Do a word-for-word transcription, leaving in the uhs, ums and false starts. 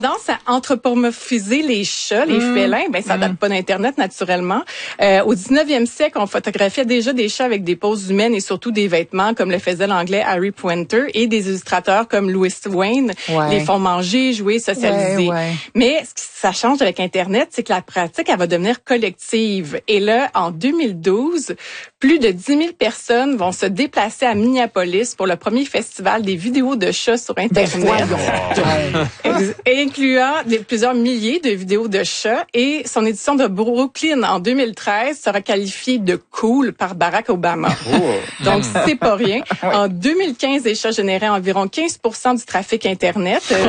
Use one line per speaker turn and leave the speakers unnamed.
tendance à anthropomorphiser les chats, les mmh. félins, ben ça date mmh. pas d'Internet naturellement. Euh, au dix-neuvième siècle, on photographiait déjà des chats avec des poses humaines et surtout des vêtements, comme le faisait l'anglais Harry Pointer, et des illustrateurs comme Louis Wain ouais. les font manger, jouer, socialiser. Ouais, ouais. Mais ce qui ça change avec Internet, c'est que la pratique, elle va devenir collective. Et là, en deux mille douze, plus de dix mille personnes vont se déplacer à Minneapolis pour le premier festival des vidéos de chats sur Internet. Incluant des, plusieurs milliers de vidéos de chats. Et son édition de Brooklyn en deux mille treize sera qualifiée de cool par Barack Obama. Oh. Donc, c'est pas rien. En deux mille quinze, les chats généraient environ quinze pour cent du trafic Internet.